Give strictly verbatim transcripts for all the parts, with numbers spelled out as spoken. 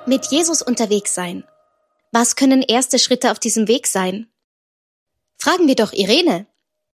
Mit Jesus unterwegs sein. Was können erste Schritte auf diesem Weg sein? Fragen wir doch Irene.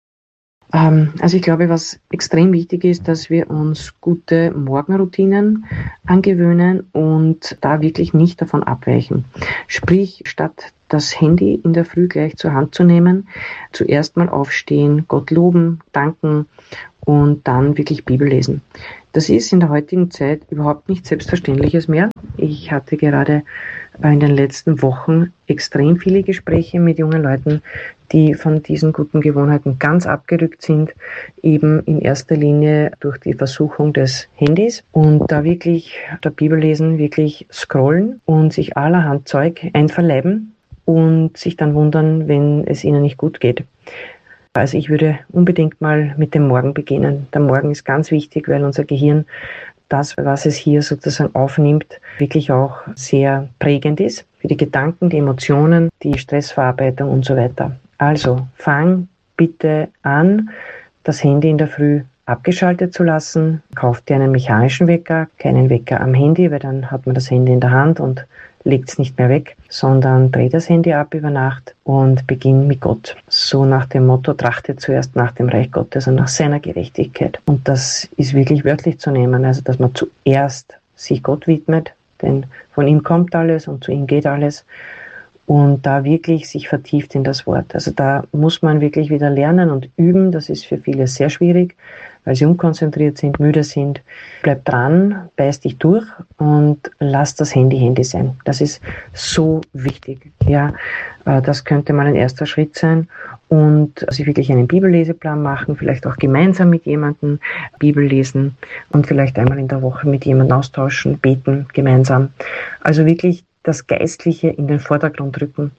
Ähm, also ich glaube, was extrem wichtig ist, dass wir uns gute Morgenroutinen angewöhnen und da wirklich nicht davon abweichen. Sprich, statt das Handy in der Früh gleich zur Hand zu nehmen, zuerst mal aufstehen, Gott loben, danken und dann wirklich Bibel lesen. Das ist in der heutigen Zeit überhaupt nichts Selbstverständliches mehr. Ich hatte gerade in den letzten Wochen extrem viele Gespräche mit jungen Leuten, die von diesen guten Gewohnheiten ganz abgerückt sind, eben in erster Linie durch die Versuchung des Handys und da wirklich der Bibel lesen, wirklich scrollen und sich allerhand Zeug einverleiben und sich dann wundern, wenn es ihnen nicht gut geht. Also ich würde unbedingt mal mit dem Morgen beginnen. Der Morgen ist ganz wichtig, weil unser Gehirn das, was es hier sozusagen aufnimmt, wirklich auch sehr prägend ist für die Gedanken, die Emotionen, die Stressverarbeitung und so weiter. Also fang bitte an, das Handy in der Früh abgeschaltet zu lassen. Kauf dir einen mechanischen Wecker, keinen Wecker am Handy, weil dann hat man das Handy in der Hand und legt es nicht mehr weg, sondern dreh das Handy ab über Nacht und beginn mit Gott. So nach dem Motto, trachte zuerst nach dem Reich Gottes und nach seiner Gerechtigkeit. Und das ist wirklich wörtlich zu nehmen, also dass man zuerst sich Gott widmet, denn von ihm kommt alles und zu ihm geht alles. Und da wirklich sich vertieft in das Wort. Also da muss man wirklich wieder lernen und üben. Das ist für viele sehr schwierig, weil sie unkonzentriert sind, müde sind. Bleib dran, beiß dich durch und lass das Handy Handy sein. Das ist so wichtig. Ja, das könnte mal ein erster Schritt sein. Und sich wirklich einen Bibelleseplan machen, vielleicht auch gemeinsam mit jemandem Bibel lesen und vielleicht einmal in der Woche mit jemandem austauschen, beten gemeinsam. Also wirklich das Geistliche in den Vordergrund rücken.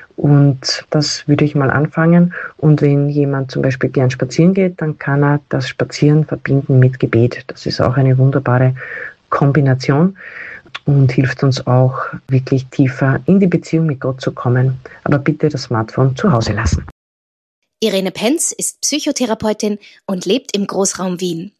Und das würde ich mal anfangen. Und wenn jemand zum Beispiel gern spazieren geht, dann kann er das Spazieren verbinden mit Gebet. Das ist auch eine wunderbare Kombination und hilft uns auch wirklich tiefer in die Beziehung mit Gott zu kommen. Aber bitte das Smartphone zu Hause lassen. Irene Penz ist Psychotherapeutin und lebt im Großraum Wien.